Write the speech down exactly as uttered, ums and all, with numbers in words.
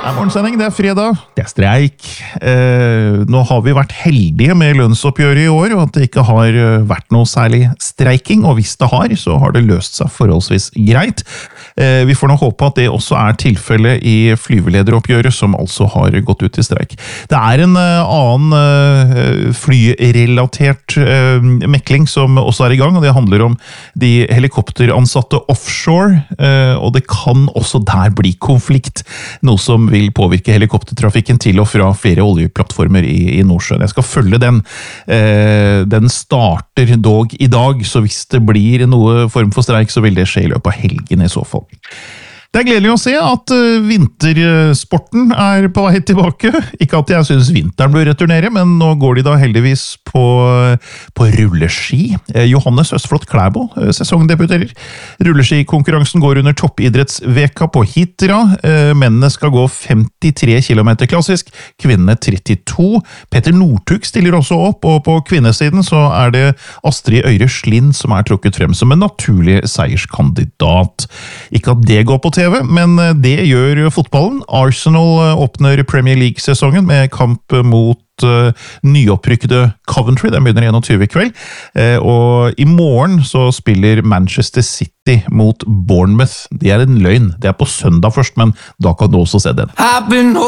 Det er morgensending, det er fredag, det er streik. Eh, nå har vi vært heldige med lønnsoppgjøret i år, og at det ikke har vært noe særlig streiking, og hvis det har, så har det løst seg forholdsvis greit. Eh, vi får nå håpe at det også er tilfellet i flyvelederoppgjøret, som altså har gått ut i streik. Det er en uh, annen uh, flyrelatert uh, mekling som også er i gang, og det handler om de helikopteransatte offshore, uh, og det kan også der bli konflikt, noe som vil påvirke helikoptertrafikken til og fra flere oljeplattformer i, i Nordsjøen. Jeg skal følge den. Eh, den starter dog i dag, så hvis det blir noe form for streik, så vil det skje i løpet av helgen i så fall. Det er gledelig å se at vintersporten er på vei tilbake. Ikke at jeg synes vinteren bør returnere, men nå går de da heldigvis på, på rulleski. Johannes Østflot Klæbo sesongdebuterer. Rulleskikonkurransen går under toppidrettsveka på Hitra. Mennene skal gå femtitre kilometer klassisk, kvinnene trettito. Petter Northug stiller også opp, og på kvinnesiden så er det Astrid Øyre Slind som er trukket frem som en naturlig seierskandidat. Ikke at det går på T V, men det gjør fotballen. Arsenal åpner Premier League-sesongen med kamp mot uh, nyopprykkede Coventry. Den begynner enogtyve i kveld. Uh, og i morgen så spiller Manchester City mot Bournemouth. Det er en løgn. Det er på søndag først, men da kan du også se den.